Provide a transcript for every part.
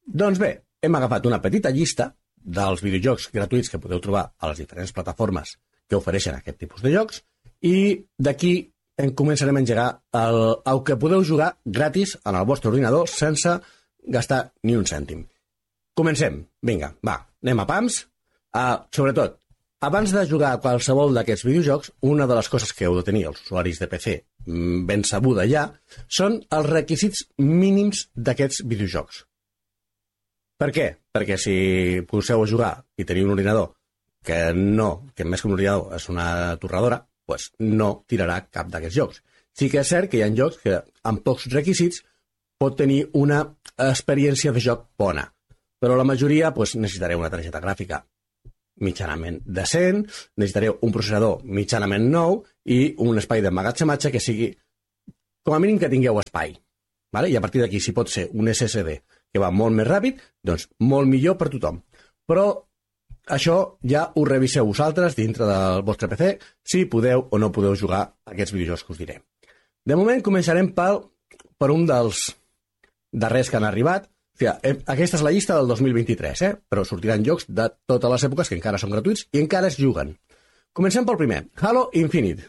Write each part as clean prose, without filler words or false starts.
Doncs bé, hem agafat una petita llista dels videojocs gratuïts que podeu trobar a les diferents plataformes que ofereixen aquest tipus de jocs i d'aquí començarem a engegar el que podeu jugar gratis en el vostre ordinador sense gastar ni un cèntim. Comencem. Vinga, va, anem a pams. Sobretot, abans de jugar a qualsevol d'aquests videojocs, una de les coses que heu de tenir els usuaris de PC ben sabuda ja són els requisits mínims d'aquests videojocs. Per què? Perquè si poseu a jugar i teniu un ordinador que més que un ordinador és una torradora, doncs no tirarà cap d'aquests jocs. Sí que és cert que hi ha jocs que amb pocs requisits pot tenir una experiència de joc bona, però la majoria necessitareu una targeta gràfica mitjanament decent, necessitareu un processador mitjanament nou i un espai d'emmagatzematge que sigui, com a mínim que tingueu espai. I a partir d'aquí, si pot ser un SSD que va molt més ràpid, doncs molt millor per tothom. Però això ja ho reviseu vosaltres dintre del vostre PC, si podeu o no podeu jugar a aquests videojocs que us diré. De moment començarem per un dels darrers que han arribat. Aquesta és la llista del 2023, però sortiran jocs de totes les èpoques que encara són gratuïts i encara es juguen. Comencem pel primer, Halo Infinite.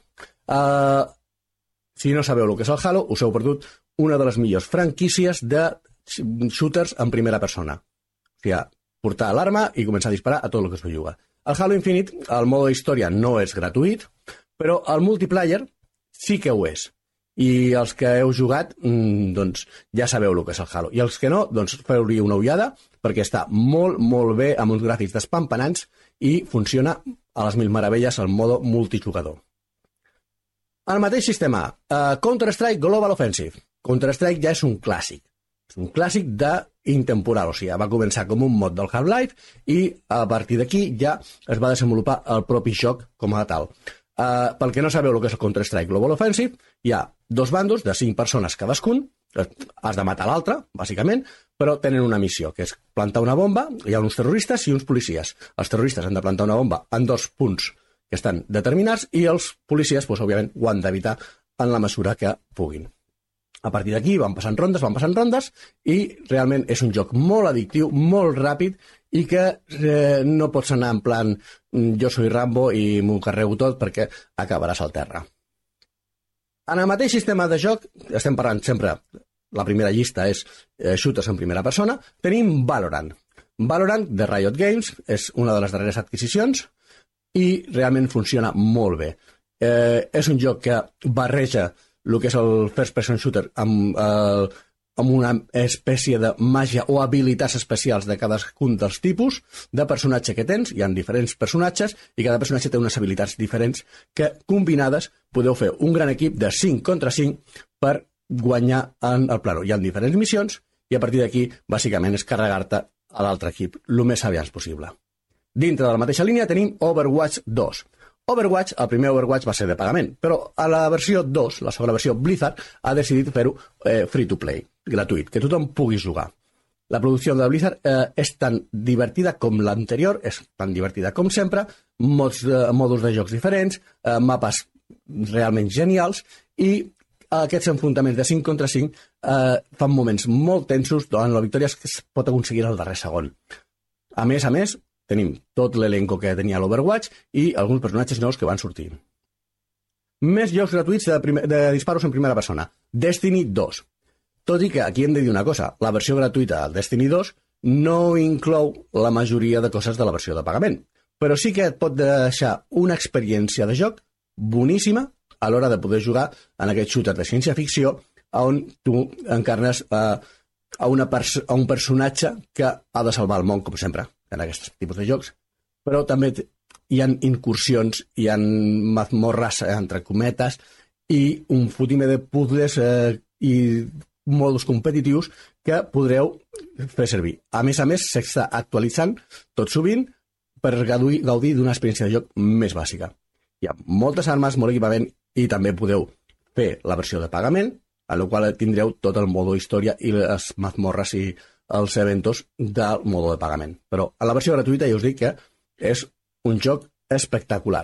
Si no sabeu el que és el Halo, us heu perdut una de les millors franquícies de shooters en primera persona. Portar l'arma i començar a disparar a tot el que es jugar. El Halo Infinite, el mode història no és gratuït, però el multiplayer sí que ho és. I els que heu jugat, doncs ja sabeu el que és el Halo. I els que no, doncs feu-li una ullada, perquè està molt, molt bé, amb uns gràfics despampanants i funciona a les mil meravelles el mode multijugador. El mateix sistema, Counter-Strike Global Offensive. Counter-Strike ja és un clàssic. És un clàssic d'intemporal, o sigui, va començar com un mod del Half-Life i a partir d'aquí ja es va desenvolupar el propi joc com a tal. Pel que no sabeu el que és el Counter-Strike Global Offensive, hi ha dos bandos de 5 persones cadascun, has de matar l'altre, bàsicament, però tenen una missió, que és plantar una bomba, hi ha uns terroristes i uns policies. Els terroristes han de plantar una bomba en 2 punts que estan determinats i els policies, òbviament, ho han d'evitar en la mesura que puguin. A partir d'aquí van passant rondes i realment és un joc molt addictiu, molt ràpid i que no pots anar en plan jo soy Rambo i m'ho carrego tot perquè acabaràs al terra. En el mateix sistema de joc, estem parlant sempre, la primera llista és shooters en primera persona, tenim Valorant. Valorant de Riot Games és una de les darreres adquisicions i realment funciona molt bé. És un joc que barreja el que és el first person shooter amb una espècie de màgia o habilitats especials de cadascun dels tipus de personatge que tens. Hi ha diferents personatges i cada personatge té unes habilitats diferents que combinades podeu fer un gran equip de 5 contra 5 per guanyar en el plano. Hi ha diferents missions i a partir d'aquí bàsicament és carregar-te a l'altre equip el més aviat possible. Dintre de la mateixa línia tenim Overwatch 2. Overwatch, el primer Overwatch va ser de pagament, però a la versió 2, la segona versió, Blizzard ha decidit fer-ho free to play, gratuït, que tothom pugui jugar. La producció de Blizzard és tan divertida com l'anterior, és tan divertida com sempre, mòduls de jocs diferents, mapes realment genials i aquests enfrontaments de 5 contra 5 fan moments molt tensos on la victòria es pot aconseguir al darrer segon. A més, tenim tot l'elenco que tenia l'Overwatch i alguns personatges nous que van sortir. Més jocs gratuïts de disparos en primera persona. Destiny 2. Tot i que aquí hem de dir una cosa, la versió gratuïta del Destiny 2 no inclou la majoria de coses de la versió de pagament, però sí que et pot deixar una experiència de joc boníssima a l'hora de poder jugar en aquest shooter de ciència-ficció on tu encarnes a un personatge que ha de salvar el món, com sempre, en aquests tipus de jocs, però també hi ha incursions, hi ha mazmorres, entre cometes, i un fotime de puzzles i mòduls competitius que podreu fer servir. A més, s'està actualitzant tot sovint per gaudir d'una experiència de joc més bàsica. Hi ha moltes armes, molt equipament, i també podeu fer la versió de pagament, a la qual tindreu tot el modo història i les mazmorres i els eventos del mode de pagament. Però a la versió gratuïta ja us dic que és un joc espectacular.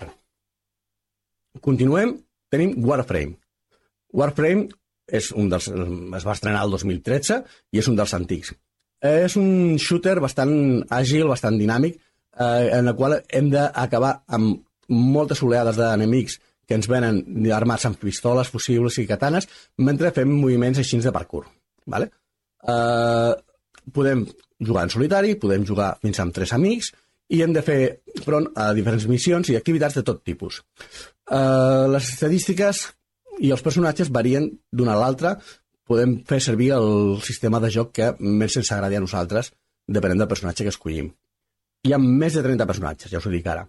Continuem, tenim Warframe. Warframe es va estrenar el 2013 i és un dels antics. És un shooter bastant àgil, bastant dinàmic, en el qual hem d'acabar amb moltes oleades d'enemics que ens venen armats amb pistoles, fusibles i katanes, mentre fem moviments així de parkour. Vale? Podem jugar en solitari, podem jugar fins amb 3 amics, i hem de fer front a diferents missions i activitats de tot tipus. Les estadístiques i els personatges varien d'una a l'altra. Podem fer servir el sistema de joc que més ens agradi a nosaltres, depenent del personatge que escollim. Hi ha més de 30 personatges, ja us ho dic ara.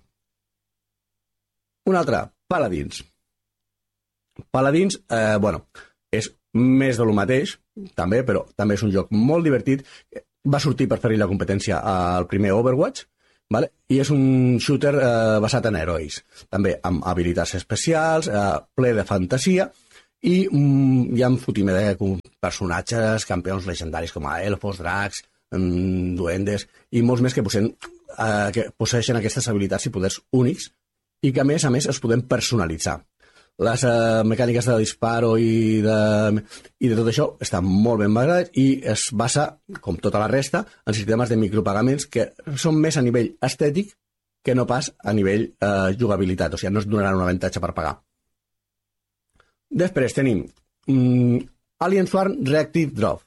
Un altre, Paladins. Paladins, és més de lo mateix, també, però també és un joc molt divertit. Va sortir per fer-hi la competència al primer Overwatch, vale? I és un shooter basat en herois, també amb habilitats especials, ple de fantasia, i hi ha un fotimer de personatges, campions legendaris com a elfos, dracs, duendes, i molts més que posseeixen aquestes habilitats i poders únics, i que a més es podem personalitzar. Les mecàniques de disparo i de tot això estan molt ben basades i es basa, com tota la resta, en sistemes de micropagaments que són més a nivell estètic que no pas a nivell jugabilitat, o sigui, no es donaran un avantatge per pagar. Després tenim Alien Swarm Reactive Drop.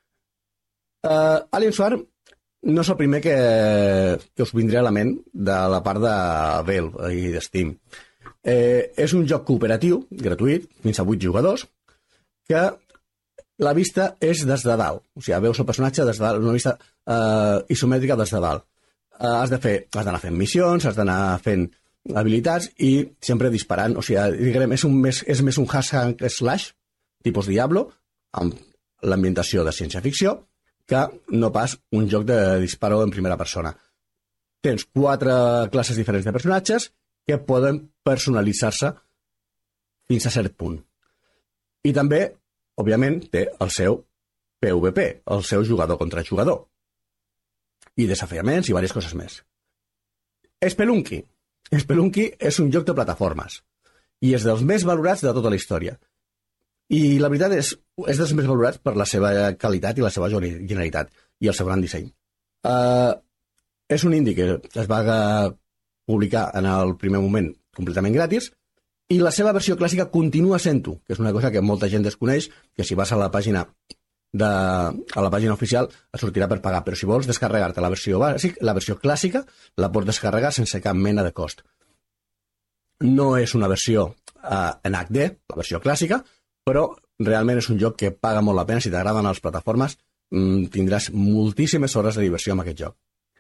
Alien Swarm no és el primer que us vindrà a la ment de la part de Valve i de Steam. És un joc cooperatiu, gratuït, fins a 8 jugadors, que la vista és des de dalt. O sigui, veus el personatge des de dalt, una vista isomètrica des de dalt. Has d'anar fent missions, has d'anar fent habilitats i sempre disparant. O sigui, diguem, és més un hack and slash, tipus Diablo, amb l'ambientació de ciència-ficció, que no pas un joc de disparo en primera persona. Tens 4 classes diferents de personatges que poden personalitzar-se fins a cert punt. I també, òbviament, té el seu PvP, el seu jugador contra jugador. I desafiaments i diverses coses més. Spelunky. Spelunky és un joc de plataformes i és dels més valorats de tota la història. I la veritat és dels més valorats per la seva qualitat i la seva generalitat i el seu gran disseny. És un indie que es va publicar en el primer moment completament gratis i la seva versió clàssica continua sent-ho, que és una cosa que molta gent desconeix, que si vas a la pàgina oficial et sortirà per pagar, però si vols descarregar-te la versió clàssica la pots descarregar sense cap mena de cost. No és una versió en HD, la versió clàssica, però realment és un joc que paga molt la pena. Si t'agraden les plataformes, tindràs moltíssimes hores de diversió amb aquest joc.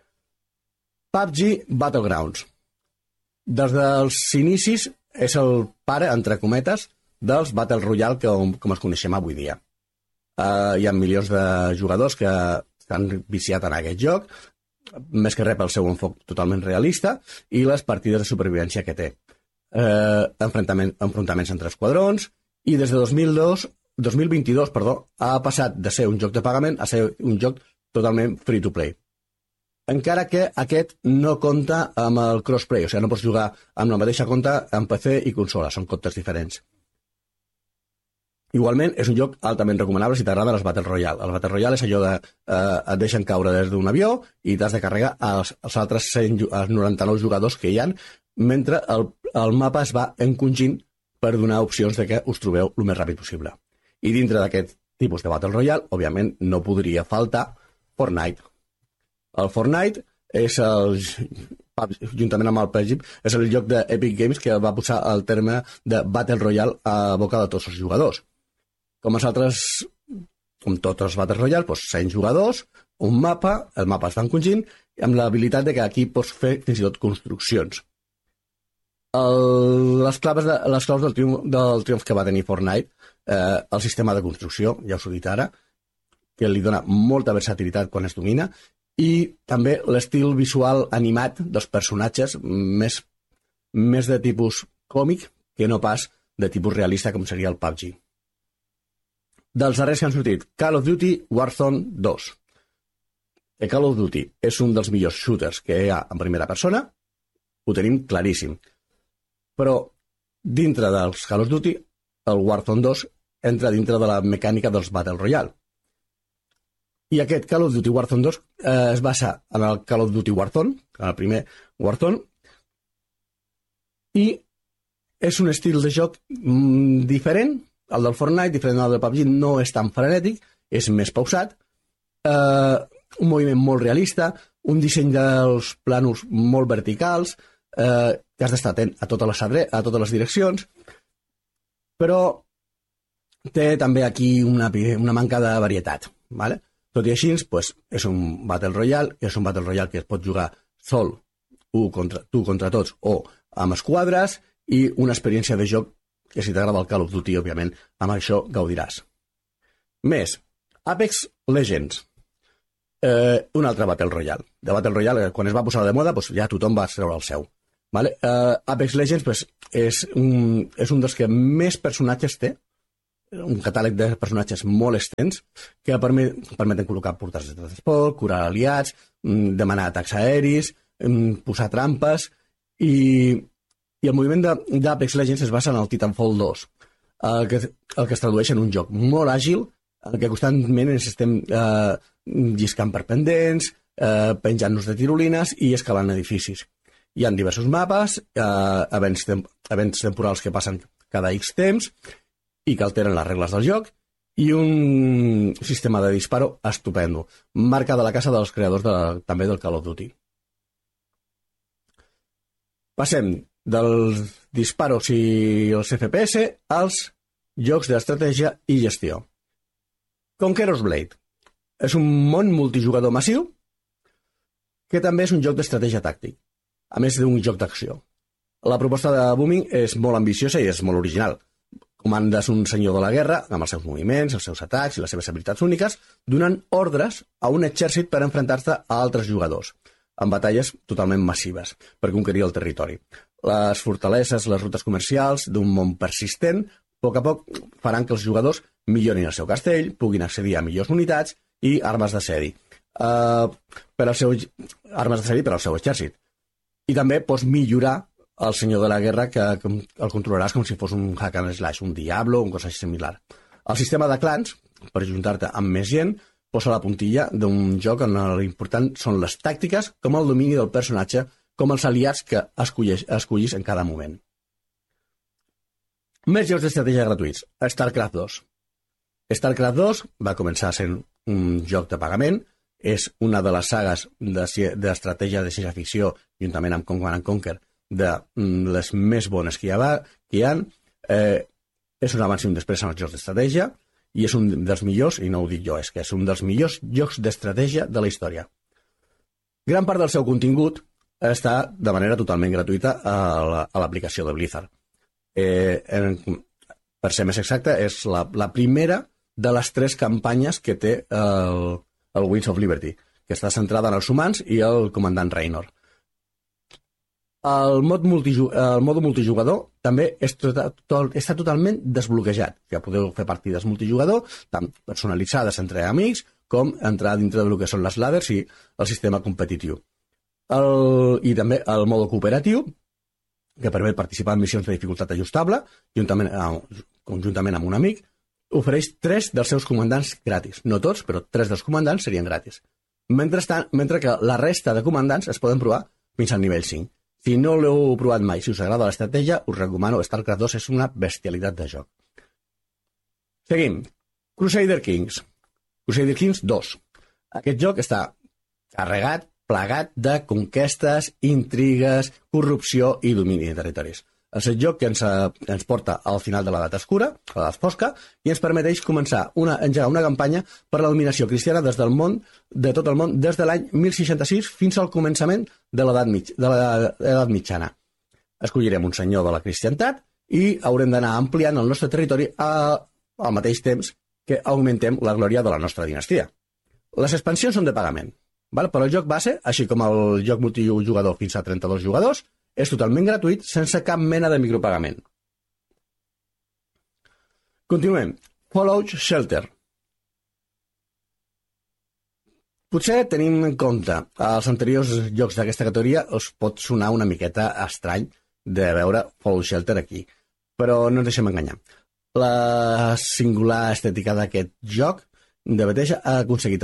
PUBG Battlegrounds. Des dels inicis és el pare, entre cometes, dels Battle Royale com els coneixem avui dia. Hi ha milions de jugadors que estan viciats en aquest joc, més que res pel seu enfoc totalment realista i les partides de supervivència que té. Enfrontaments entre esquadrons, i des de 2022 ha passat de ser un joc de pagament a ser un joc totalment free-to-play. Encara que aquest no compta amb el crossplay, o sigui, no pots jugar amb la mateixa compte en PC i consola, són comptes diferents. Igualment, és un joc altament recomanable si t'agraden els Battle Royale. El Battle Royale és allò de et deixen caure des d'un avió i t'has de carregar els altres 99 jugadors que hi ha, mentre el mapa es va encongint per donar opcions de que us trobeu el més ràpid possible. I dintre d'aquest tipus de Battle Royale, òbviament, no podria faltar Fortnite. El Fortnite és juntament amb el PUBG, és el lloc d'Epic Games que va posar el terme de Battle Royale a boca de tots els jugadors. Com tots els Battle Royale, 100 jugadors, un mapa, el mapa es va encongint, amb l'habilitat de que aquí pots fer fins i tot construccions. Les claus del triomf que va tenir Fortnite, el sistema de construcció, ja us ho he dit ara, que li dona molta versatilitat quan es domina, i també l'estil visual animat dels personatges més de tipus còmic que no pas de tipus realista com seria el PUBG. Dels darrers que han sortit, Call of Duty Warzone 2. Call of Duty és un dels millors shooters que hi ha en primera persona, ho tenim claríssim. Però dintre dels Call of Duty, el Warzone 2 entra dintre de la mecànica dels Battle Royale. I aquest Call of Duty Warzone 2 es basa en el Call of Duty Warzone, en el primer Warzone, i és un estil de joc diferent, el del Fortnite, diferent del PUBG, no és tan frenètic, és més pausat, un moviment molt realista, un disseny dels plànols molt verticals, que has d'estar atent a totes les direccions, però té també aquí una manca de varietat, ¿vale? Tot i així, pues, és un Battle Royale, que es pot jugar sol, tu contra tots, o amb esquadres, i una experiència de joc que si t'agrada el Call of Duty, òbviament, amb això gaudiràs. Més, Apex Legends. Un altre Battle Royale. De Battle Royale, quan es va posar de moda, pues, ja tothom va treure el seu. Vale? Apex Legends pues, és un dels que més personatges té, un catàleg de personatges molt extens que permeten col·locar portals de transport, curar aliats, demanar atacs aeris, posar trampes, i el moviment d'Apex Legends es basa en el Titanfall 2, el que es tradueix en un joc molt àgil, en què constantment ens estem lliscant per pendents, penjant-nos de tirolines i escalant edificis. Hi ha diversos mapes, events temporals que passen cada X temps i que alteren les regles del joc, i un sistema de disparo estupendo, marca de la casa dels creadors també del Call of Duty. Passem dels disparos i els FPS als jocs d'estratègia i gestió. Conqueror's Blade és un món multijugador massiu que també és un joc d'estratègia tàctic, a més d'un joc d'acció. La proposta de Booming és molt ambiciosa i és molt original. Comandes un senyor de la guerra amb els seus moviments, els seus atacs i les seves habilitats úniques, donant ordres a un exèrcit per enfrontar-se a altres jugadors, en batalles totalment massives, per conquerir el territori. Les fortaleses, les rutes comercials d'un món persistent, a poc faran que els jugadors millorin el seu castell, puguin accedir a millors unitats i armes d'asseди per al seu exèrcit. I també pots millorar el senyor de la guerra, que el controlaràs com si fos un hack and slash, un Diablo, un cosa similar. El sistema de clans, per ajuntar-te amb més gent, posa la puntilla d'un joc on l'important són les tàctiques, com el domini del personatge, com els aliats que escollis en cada moment. Més jocs d'estratègia gratuïts. StarCraft 2. StarCraft 2 va començar sent un joc de pagament, és una de les sagues d'estratègia de ciència-ficció, juntament amb Command & Conquer, de les més bones que hi ha. És un abans i un després en els jocs d'estratègia, i és un dels millors, i no ho dic jo, és que és un dels millors jocs d'estratègia de la història. Gran part del seu contingut està de manera totalment gratuïta a l'aplicació de Blizzard. Per ser més exacte, és la primera de les 3 campanyes que té el Wings of Liberty, que està centrada en els humans i el comandant Raynor. El mode multijugador també està totalment desbloquejat. Ja podeu fer partides multijugador, tant personalitzades entre amics, com entrar dintre del que són les ladders i el sistema competitiu. I també el mode cooperatiu, que permet participar en missions de dificultat ajustable, conjuntament amb un amic, ofereix 3 dels seus comandants gratis. No tots, però 3 dels comandants serien gratis. Mentre que la resta de comandants es poden provar fins al nivell 5. Si no l'heu provat mai, si us agrada l'estratègia, us recomano StarCraft 2, és una bestialitat de joc. Seguim. Crusader Kings. Crusader Kings 2. Aquest joc està carregat, plagat de conquestes, intrigues, corrupció i domini de territoris. És el joc que ens porta al final de l'edat escura, a l'edat fosca, i ens permeteix engegar una campanya per la dominació cristiana de tot el món des de l'any 1066 fins al començament de l'edat mitjana. Escollirem un senyor de la cristiantat i haurem d'anar ampliant el nostre territori al mateix temps que augmentem la glòria de la nostra dinastia. Les expansions són de pagament, però el joc base, així com el joc multijugador fins a 32 jugadors, és totalment gratuït, sense cap mena de micropagament. Continuem. Fallout Shelter. Potser, tenint en compte els anteriors jocs d'aquesta categoria, us pot sonar una miqueta estrany de veure Fallout Shelter aquí, però no ens deixem enganyar. La singular estètica d'aquest joc de Bethesda ha aconseguit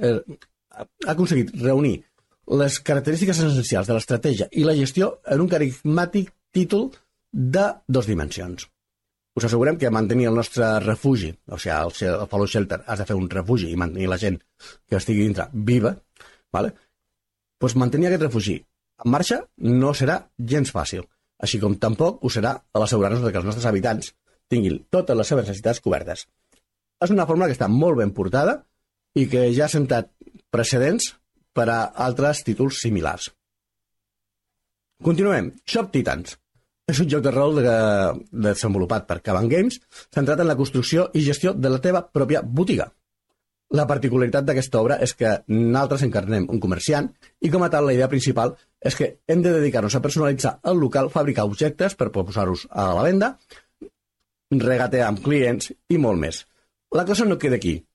reunir les característiques essencials de l'estratègia i la gestió en un carismàtic títol de 2 dimensions. Us assegurem que mantenir el nostre refugi, o sigui, el Fallout Shelter, has de fer un refugi i mantenir la gent que estigui dintre viva, ¿vale? Pues mantenir aquest refugi en marxa no serà gens fàcil, així com tampoc ho serà a l'assegurar-nos que els nostres habitants tinguin totes les seves necessitats cobertes. És una fórmula que està molt ben portada i que ja ha sentat precedents per a altres títols similars. Continuem. Shop Titans. És un joc de rol desenvolupat per Caban Games, centrat en la construcció i gestió de la teva pròpia botiga. La particularitat d'aquesta obra és que nosaltres encarnem un comerciant i, com a tal, la idea principal és que hem de dedicar-nos a personalitzar el local, fabricar objectes per posar-los a la venda, regatear amb clients i molt més. La cosa no queda aquí.